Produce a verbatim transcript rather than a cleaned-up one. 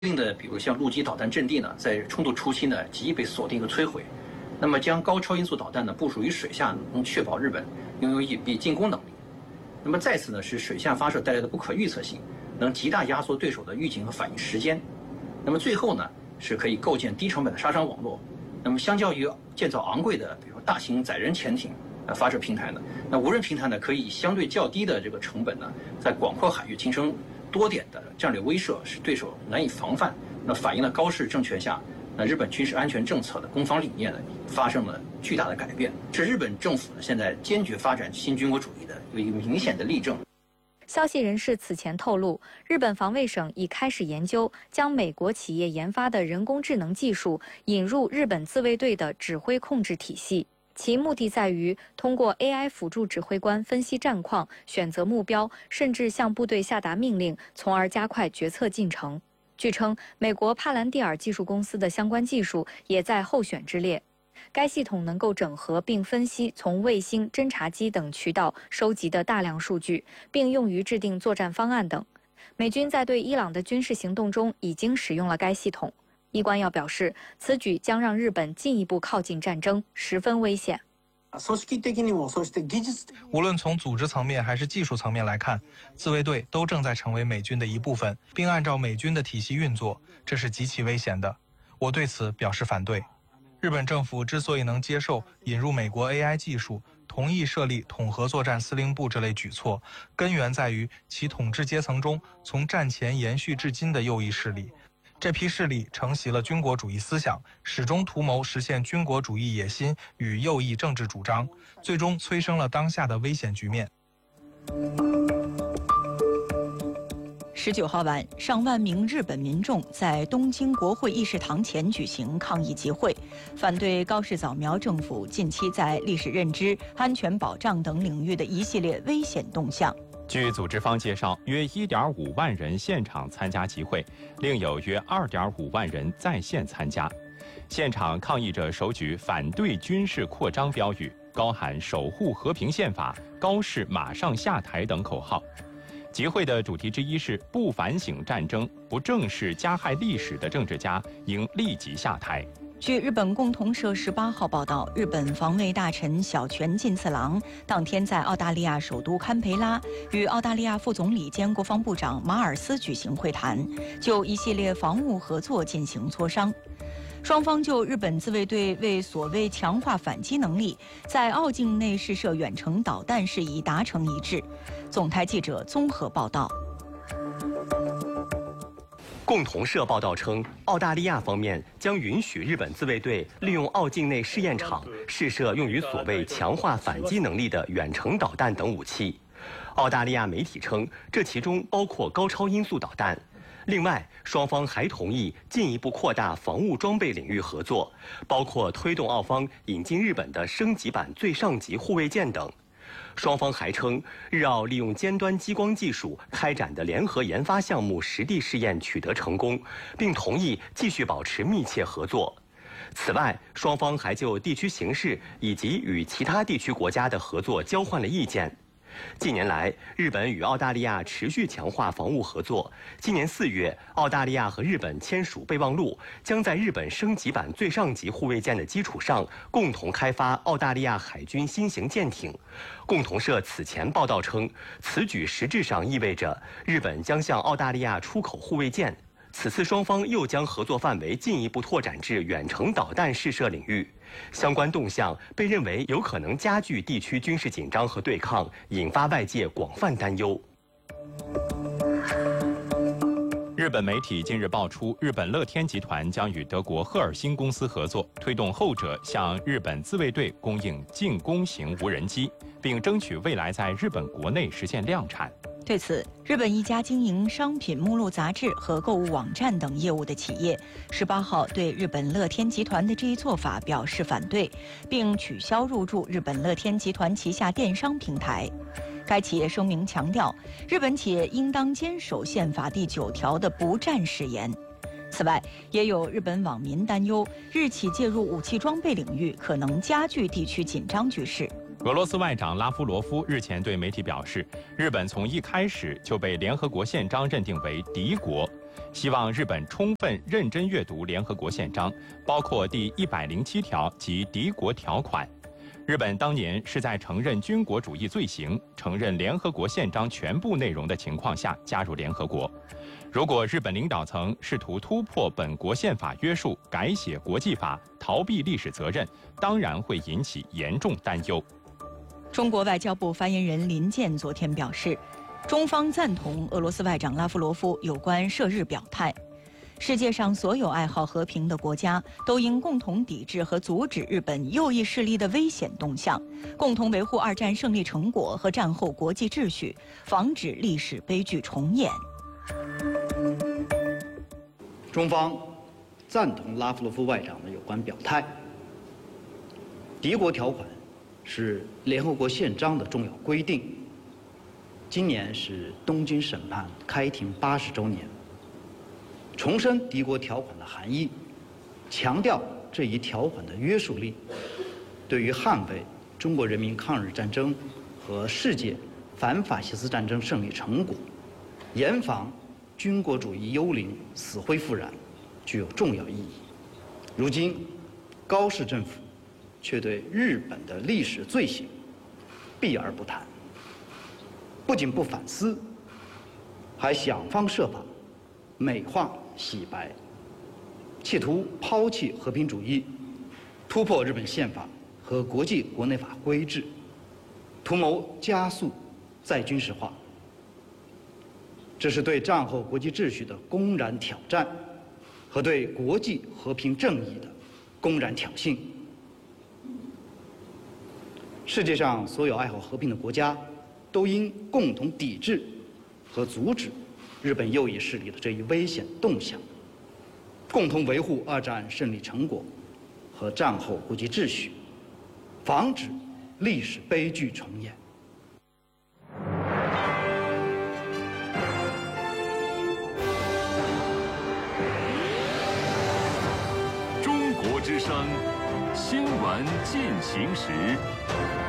定的，比如像陆基导弹阵地呢，在冲突初期呢，极易被锁定和摧毁。那么将高超音速导弹呢部署于水下，能确保日本拥有隐蔽进攻能力。那么再次呢，是水下发射带来的不可预测性，能极大压缩对手的预警和反应时间。那么最后呢，是可以构建低成本的杀伤网络。那么相较于建造昂贵的，比如大型载人潜艇呃发射平台呢，那无人平台呢可以以相对较低的这个成本呢，在广阔海域形成多点的战略威慑，使对手难以防范。那反映了高市政权下，那日本军事安全政策的攻防理念呢发生了巨大的改变，是日本政府呢现在坚决发展新军国主义的有一个明显的例证。 消息人士此前透露，日本防卫省已开始研究将美国企业研发的人工智能技术引入日本自卫队的指挥控制体系，其目的在于通过 A I 辅助指挥官分析战况、选择目标，甚至向部队下达命令，从而加快决策进程。据称，美国帕兰蒂尔技术公司的相关技术也在候选之列。该系统能够整合并分析从卫星、侦察机等渠道收集的大量数据，并用于制定作战方案等。美军在对伊朗的军事行动中已经使用了该系统。伊官要表示，此举将让日本进一步靠近战争，十分危险。 无论从组织层面还是技术层面来看，自卫队都正在成为美军的一部分，并按照美军的体系运作，这是极其危险的。我对此表示反对。日本政府之所以能接受引入美国 A I 技术，同意设立统合作战司令部这类举措，根源在于其统治阶层中从战前延续至今的右翼势力。这批势力承袭了军国主义思想，始终图谋实现军国主义野心与右翼政治主张，最终催生了当下的危险局面。 十九号晚，上万名日本民众在东京国会议事堂前举行抗议集会，反对高市早苗政府近期在历史认知、安全保障等领域的一系列危险动向。 据组织方介绍，约 一点五万人现场参加集会，另有约 二点五万人在线参加。现场抗议者手举反对军事扩张标语，高喊守护和平宪法、高市马上下台等口号。集会的主题之一是不反省战争、不正视加害历史的政治家应立即下台。 据日本共同社十八号报道，日本防卫大臣小泉进次郎当天在澳大利亚首都堪培拉与澳大利亚副总理兼国防部长马尔斯举行会谈，就一系列防务合作进行磋商。双方就日本自卫队为所谓强化反击能力，在澳境内试射远程导弹事宜达成一致。总台记者综合报道。 共同社报道称，澳大利亚方面将允许日本自卫队利用澳境内试验场试射用于所谓强化反击能力的远程导弹等武器。澳大利亚媒体称，这其中包括高超音速导弹。另外，双方还同意进一步扩大防务装备领域合作，包括推动澳方引进日本的升级版最上级护卫舰等。双方还称，日澳利用尖端激光技术开展的联合研发项目实地试验取得成功，并同意继续保持密切合作。此外，双方还就地区形势以及与其他地区国家的合作交换了意见。近年来，日本与澳大利亚持续强化防务合作。今年四月，澳大利亚和日本签署备忘录，将在日本升级版最上级护卫舰的基础上，共同开发澳大利亚海军新型舰艇。共同社此前报道称，此举实质上意味着日本将向澳大利亚出口护卫舰。此次双方又将合作范围进一步拓展至远程导弹试射领域。相关动向被认为有可能加剧地区军事紧张和对抗，引发外界广泛担忧。 日本媒体近日爆出，日本乐天集团将与德国赫尔辛公司合作，推动后者向日本自卫队供应进攻型无人机，并争取未来在日本国内实现量产。 对此，日本一家经营商品目录杂志和购物网站等业务的企业，十八号对日本乐天集团的这一做法表示反对，并取消入驻日本乐天集团旗下电商平台。该企业声明强调，日本企业应当坚守宪法第九条的不战誓言。此外，也有日本网民担忧，日企介入武器装备领域可能加剧地区紧张局势。 俄罗斯外长拉夫罗夫日前对媒体表示，日本从一开始就被联合国宪章认定为敌国，希望日本充分认真阅读联合国宪章，包括第一百零七条及敌国条款。日本当年是在承认军国主义罪行、承认联合国宪章全部内容的情况下加入联合国。如果日本领导层试图突破本国宪法约束，改写国际法，逃避历史责任，当然会引起严重担忧。 中国外交部发言人林健昨天表示，中方赞同俄罗斯外长拉夫罗夫有关涉日表态。世界上所有爱好和平的国家都应共同抵制和阻止日本右翼势力的危险动向，共同维护二战胜利成果和战后国际秩序，防止历史悲剧重演。 中方赞同拉夫罗夫外长的有关表态。敌国条款是联合国宪章的重要规定。今年是东京审判开庭八十周年，重申敌国条款的含义，强调这一条款的约束力，对于捍卫中国人民抗日战争和世界反法西斯战争胜利成果，严防军国主义幽灵死灰复燃，具有重要意义。如今，高市政府却对日本的历史罪行避而不谈，不仅不反思，还想方设法美化洗白，企图抛弃和平主义，突破日本宪法和国际国内法规制，图谋加速再军事化。这是对战后国际秩序的公然挑战，和对国际和平正义的公然挑衅。世界上所有爱好和平的国家都应共同抵制和阻止日本右翼势力的这一危险动向，共同维护二战胜利成果和战后国际秩序，防止历史悲剧重演。 中国之声，新闻进行时。